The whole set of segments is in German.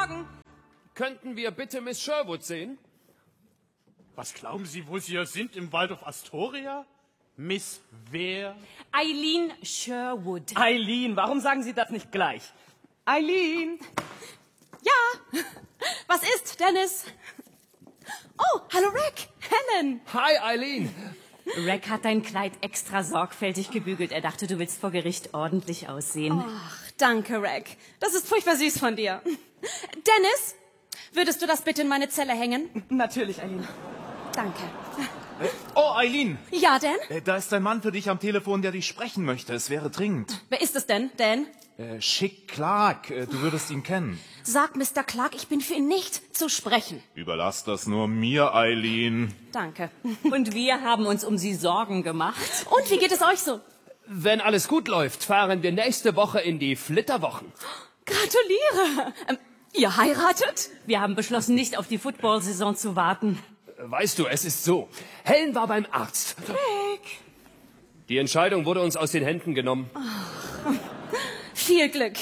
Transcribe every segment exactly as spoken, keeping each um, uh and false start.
Morgen. Könnten wir bitte Miss Sherwood sehen? Was glauben Sie, wo Sie hier sind? Im Waldorf Astoria? Miss wer? Eileen Sherwood. Eileen, warum sagen Sie das nicht gleich? Eileen! Ja, was ist, Dennis? Oh, hallo Rick, Helen. Hi, Eileen. Rick hat dein Kleid extra sorgfältig gebügelt. Er dachte, du willst vor Gericht ordentlich aussehen. Ach, danke, Rick. Das ist furchtbar süß von dir. Dennis, würdest du das bitte in meine Zelle hängen? Natürlich, Eileen. Danke. Oh, Eileen. Ja, Dan? Äh, da ist ein Mann für dich am Telefon, der dich sprechen möchte. Es wäre dringend. Wer ist es denn, Dan? Äh, Schick Clark. Äh, du würdest ihn kennen. Sag Mister Clark, ich bin für ihn nicht zu sprechen. Überlass das nur mir, Eileen. Danke. Und wir haben uns um sie Sorgen gemacht. Und wie geht es euch so? Wenn alles gut läuft, fahren wir nächste Woche in die Flitterwochen. Gratuliere. Ähm, ihr heiratet? Wir haben beschlossen, nicht auf die Football-Saison zu warten. Weißt du, es ist so. Helen war beim Arzt. Rick. Die Entscheidung wurde uns aus den Händen genommen. Oh. Viel Glück.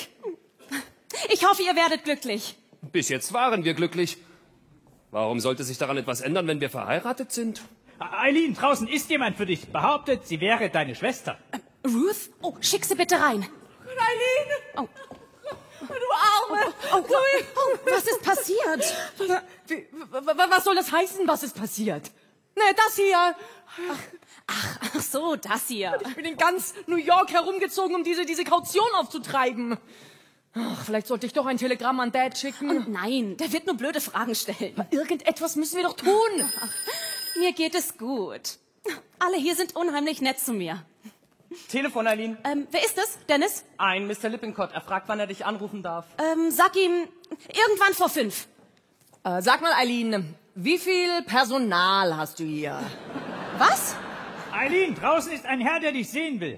Ich hoffe, ihr werdet glücklich. Bis jetzt waren wir glücklich. Warum sollte sich daran etwas ändern, wenn wir verheiratet sind? Eileen, draußen ist jemand für dich. Behauptet, sie wäre deine Schwester. Äh, Ruth? Oh, schick sie bitte rein. Eileen! Oh. Du Arme! Oh, oh, oh, oh, was ist passiert? Wie, was soll das heißen, was ist passiert? Ne, das hier. Ach, ach, ach so, das hier. Ich bin in ganz New York herumgezogen, um diese, diese Kaution aufzutreiben. Ach, vielleicht sollte ich doch ein Telegramm an Dad schicken. Und nein, der wird nur blöde Fragen stellen. Aber irgendetwas müssen wir doch tun. Ach, mir geht es gut. Alle hier sind unheimlich nett zu mir. Telefon, Eileen. Ähm, wer ist es? Dennis? Ein Mister Lippincott. Er fragt, wann er dich anrufen darf. Ähm, sag ihm irgendwann vor fünf. Äh, sag mal, Eileen, wie viel Personal hast du hier? Was? Eileen, draußen ist ein Herr, der dich sehen will.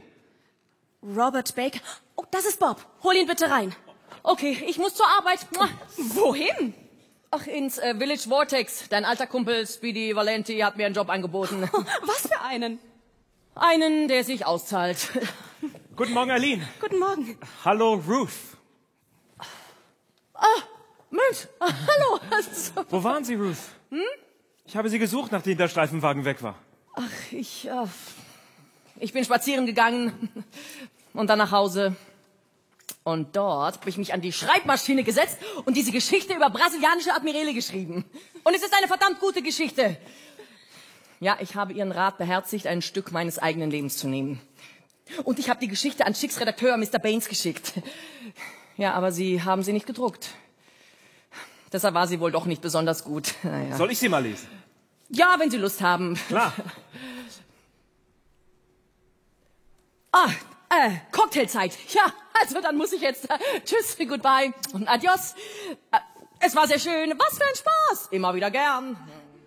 Robert Baker. Oh, das ist Bob. Hol ihn bitte rein. Okay, ich muss zur Arbeit. Wohin? Ach, ins äh, Village Vortex. Dein alter Kumpel Speedy Valenti hat mir einen Job angeboten. Was für einen? Einen, der sich auszahlt. Guten Morgen, Eileen. Guten Morgen. Hallo, Ruth. Ah, Mensch. Ah, hallo. Wo waren Sie, Ruth? Hm? Ich habe Sie gesucht, nachdem der Streifenwagen weg war. Ach, ich, äh, ich bin spazieren gegangen und dann nach Hause. Und dort habe ich mich an die Schreibmaschine gesetzt und diese Geschichte über brasilianische Admirale geschrieben. Und es ist eine verdammt gute Geschichte. Ja, ich habe Ihren Rat beherzigt, ein Stück meines eigenen Lebens zu nehmen. Und ich habe die Geschichte an Schicks Redakteur Mister Baines geschickt. Ja, aber Sie haben sie nicht gedruckt. Deshalb war sie wohl doch nicht besonders gut. Naja. Soll ich sie mal lesen? Ja, wenn Sie Lust haben. Klar. Ah, äh, Cocktailzeit. Ja, also dann muss ich jetzt äh, tschüss, goodbye und adios. Äh, es war sehr schön. Was für ein Spaß. Immer wieder gern.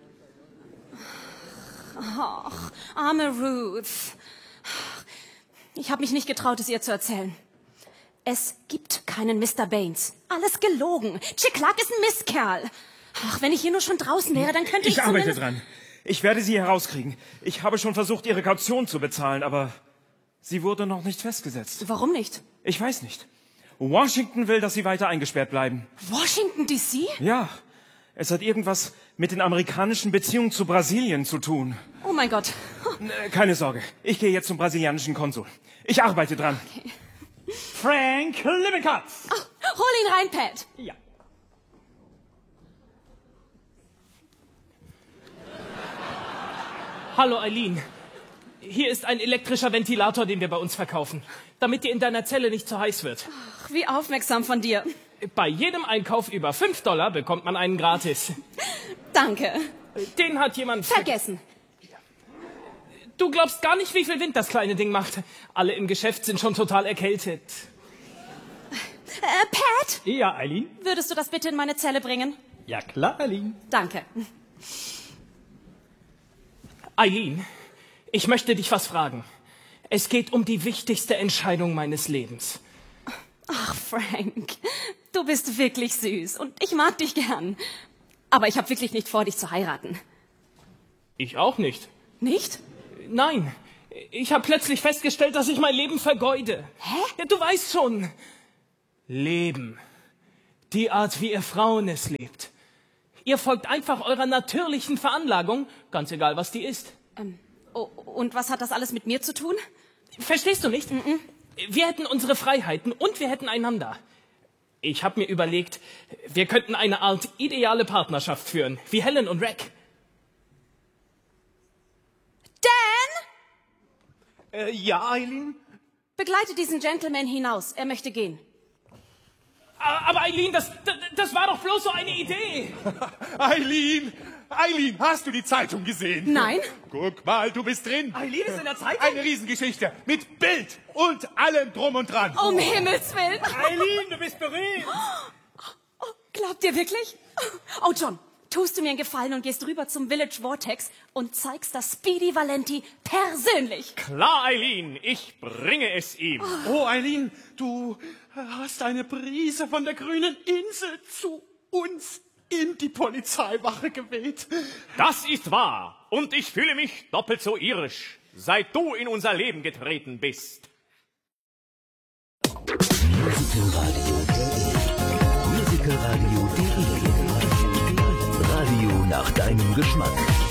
Ach, arme Ruth. Ich habe mich nicht getraut, es ihr zu erzählen. Es gibt keinen Mister Baines. Alles gelogen. Chick Clark ist ein Mistkerl. Ach, wenn ich hier nur schon draußen wäre, dann könnte ich Ich arbeite zumindest... dran. Ich werde sie herauskriegen. Ich habe schon versucht, ihre Kaution zu bezahlen, aber sie wurde noch nicht festgesetzt. Warum nicht? Ich weiß nicht. Washington will, dass sie weiter eingesperrt bleiben. Washington D C? Ja, es hat irgendwas mit den amerikanischen Beziehungen zu Brasilien zu tun. Oh mein Gott. Keine Sorge, ich gehe jetzt zum brasilianischen Konsul. Ich arbeite dran. Okay. Frank Lippincott. Ach, hol ihn rein, Pat. Ja. Hallo, Eileen. Hier ist ein elektrischer Ventilator, den wir bei uns verkaufen, damit dir in deiner Zelle nicht zu heiß wird. Ach, wie aufmerksam von dir. Bei jedem Einkauf über fünf Dollar bekommt man einen gratis. Danke. Den hat jemand... Vergessen. Du glaubst gar nicht, wie viel Wind das kleine Ding macht. Alle im Geschäft sind schon total erkältet. Äh, Pat? Ja, Eileen? Würdest du das bitte in meine Zelle bringen? Ja, klar, Eileen. Danke. Eileen, ich möchte dich was fragen. Es geht um die wichtigste Entscheidung meines Lebens. Ach, Frank, du bist wirklich süß und ich mag dich gern. Aber ich habe wirklich nicht vor, dich zu heiraten. Ich auch nicht. Nicht? Nein, ich habe plötzlich festgestellt, dass ich mein Leben vergeude. Hä? Ja, du weißt schon. Leben. Die Art, wie ihr Frauen es lebt. Ihr folgt einfach eurer natürlichen Veranlagung, ganz egal, was die ist. Ähm, oh, und was hat das alles mit mir zu tun? Verstehst du nicht? Mm-mm. Wir hätten unsere Freiheiten und wir hätten einander. Ich habe mir überlegt, wir könnten eine Art ideale Partnerschaft führen, wie Helen und Reg. Dan? Äh, ja, Eileen? Begleite diesen Gentleman hinaus. Er möchte gehen. Aber Eileen, das, das war doch bloß so eine Idee. Eileen, Eileen, hast du die Zeitung gesehen? Nein. Guck mal, du bist drin. Eileen ist in der Zeitung? Eine Riesengeschichte mit Bild und allem drum und dran. Um Himmels Willen. Eileen, du bist berühmt. Oh, glaubt ihr wirklich? Oh, John, tust du mir einen Gefallen und gehst rüber zum Village Vortex und zeigst das Speedy Valenti persönlich. Klar, Eileen, ich bringe es ihm. Oh, Eileen, du hast eine Prise von der grünen Insel zu uns in die Polizeiwache geweht. Das ist wahr. Und ich fühle mich doppelt so irisch, seit du in unser Leben getreten bist. Musicalradio.de Radio nach deinem Geschmack.